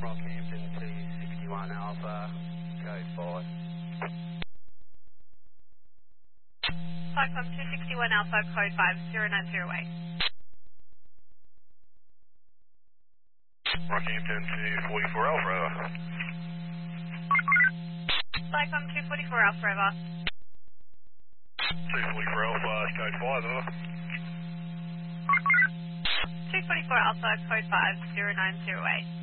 Rockhampton 261 Alpha, code 5. Cyclone 261 Alpha, code 50908. Rockhampton 244 Alpha. Cyclone 244 Alpha, over. 244 Alpha, code 5, over. 244 Alpha, code 50908.